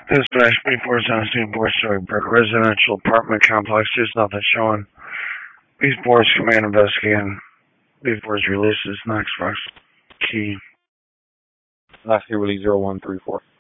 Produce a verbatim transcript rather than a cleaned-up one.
Dispatch B four seventeen four-story brick residential apartment complex. There's nothing showing. B four's command investigating. B four's release is next, Fox. Key. Last year, really zero one three four.